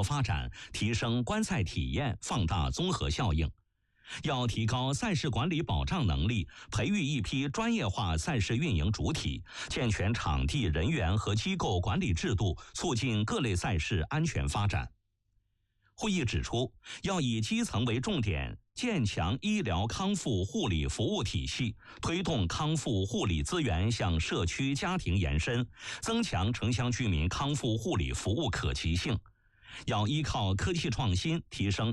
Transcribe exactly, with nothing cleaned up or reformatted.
发展，提升观赛体验，放大综合效应。要提高赛事管理保障能力，培育一批专业化赛事运营主体，健全场地人员和机构管理制度，促进各类赛事安全发展。会议指出，要以基层为重点，建强医疗康复护理服务体系，推动康复护理资源向社区家庭延伸，增强城乡居民康复护理服务可及性。要依靠科技创新，提升